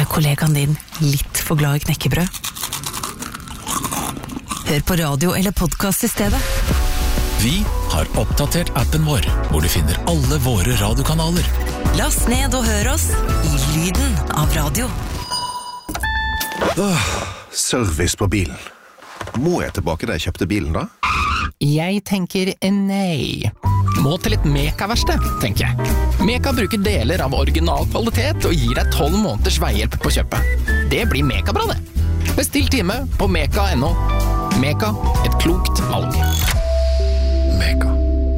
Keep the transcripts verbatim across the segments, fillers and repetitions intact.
kollegaen din litt for glad i knekkebrød? Hør på radio eller podcast i stedet. Vi har oppdatert appen vår, hvor du finner alle våre radiokanaler. Last ned og hør oss i lyden av radio. Åh, service på bilen. Må jeg tilbake da jeg kjøpte bilen da? Jeg tenker nei. Må til litt Meka-verksted, tenker jeg. Meka bruker deler av original kvalitet og gir deg tolv måneders veihjelp på kjøpet. Det blir Meka-bra det. Bestill time på meka punktum no. Meka, et klokt valg. Meka.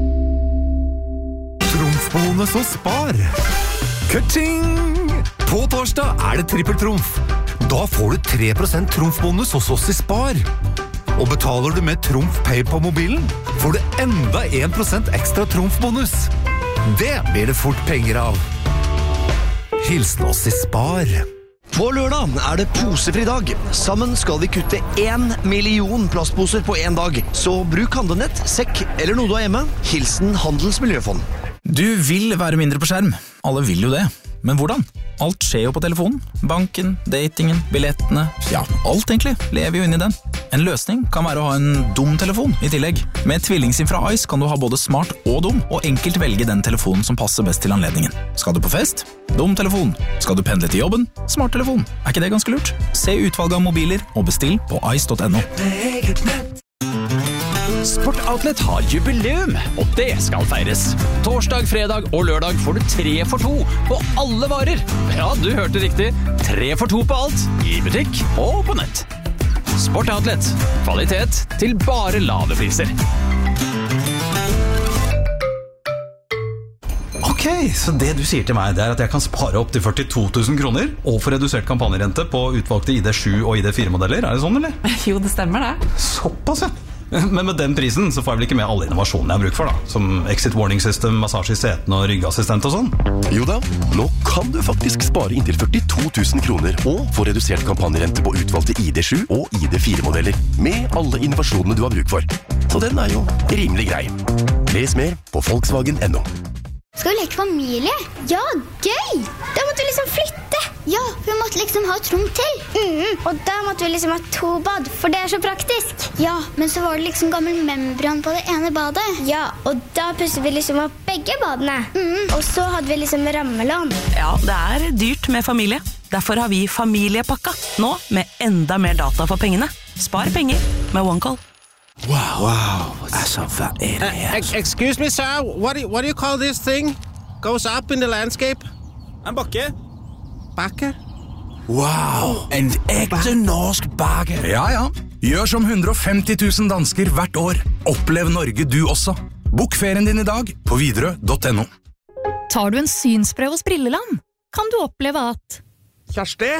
Trumfbonus og spar. Kutting! På torsdag er det trippeltrumf. Da får du tre prosent trumfbonus hos oss i Spar. Og betaler du med Trumf Pay på mobilen, får du enda en prosent ekstra trumfbonus. Det blir det fort penger av. Hilsen oss i Spar. På lørdag er det posefri dag. Sammen skal vi kutte en million plastposer på en dag. Så bruk handlenett, sekk eller noe du har hjemme. Hilsen Handelsmiljøfond. Du vil være mindre på skjerm. Alle vil jo det. Men hvordan? Alt skjer jo på telefonen. Banken, datingen, billettene. Ja, alt egentlig lever jo inn i den. En løsning kan være å ha en dum telefon i tillegg. Med TvillingSIM fra Ice kan du ha både smart og dum, og enkelt velge den telefonen som passer best til anledningen. Skal du på fest? Dum telefon. Skal du pendle til jobben? Smart telefon. Er ikke det ganske lurt? Se utvalget av mobiler og bestill på ice punktum no. Sport Outlet har jubileum, og det skal feires. Torsdag, fredag og lørdag får du tre for to på alle varer. Ja, du hørte riktig. Tre for to på alt, i butikk og på nett. Sport Outlet. Kvalitet til bare lave priser. Ok, så det du sier til meg, det er at jeg kan spare opp til førtito tusen kroner og få redusert kampanjerente på utvalgte I D sju og I D fire modeller. Er det sånn, eller? Jo, det stemmer det. Såpass, ja. Men med den prisen så får jeg vel ikke med alle innovasjonene jeg har bruk for da, som exit warning system, massasje I setene og ryggassistent og sånn. Jo da, nå kan du faktisk spare inntil førtito tusen kroner og få redusert kampanjerente på utvalgte I D sju og I D fire modeller med alle innovasjonene du har bruk for. Så den er jo rimelig grei. Les mer på Volkswagen punktum no. Skal vi leke familie? Ja, gøy! Da måtte vi liksom flytte. Ja, vi måtte liksom ha et rom til. Mm, og da måtte vi liksom ha to bad, for det er så praktisk. Ja, men så var det liksom gammel membran på det ene badet. Ja, og da pusset vi liksom opp begge badene. Mm, og så hadde vi liksom rammelån. Ja, det er dyrt med familie. Derfor har vi familiepakka, nå med enda mer data for pengene. Spar penger med OneCall. Wow, wow, altså, hva er det her? Uh, excuse me, sir, what do, you, what do you call this thing? Goes up in the landscape? En bakke. Bakke? Wow, en ekte norsk bakke. Ja, ja. Gjør som hundre og femti tusen dansker hvert år. Opplev Norge du også. Bok ferien din i dag på Widerøe punktum no. Tar du en synsprøve hos Brilleland, kan du oppleve at... Kjersti?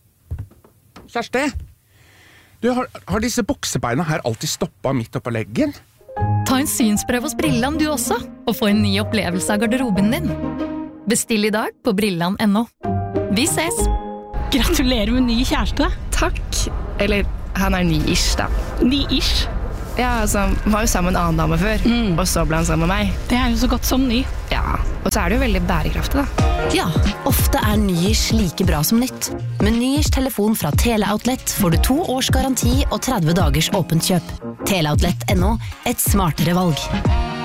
Kjersti? Du, har, har disse buksebeina her alltid stoppet midt oppå leggen? Ta en synsprøve hos Brilleland du også, og få en ny opplevelse av garderoben din. Bestill i dag på Brilleland punktum no. Vi ses! Gratulerer med ny kjæreste. Takk. Eller, han er ny-ish da. Ny-ish? Ja, altså, var jo sammen med en annen dame før, mm. og så ble han sammen med meg. Det er jo så godt som ny. Ja, og så er det jo veldig bærekraftig da. Ja, ofte er ny-ish like bra som nytt. Med ny-ish telefon fra Teleoutlet får du to års garanti og tretti dagers åpent kjøp. Teleoutlet punktum no, et smartere valg.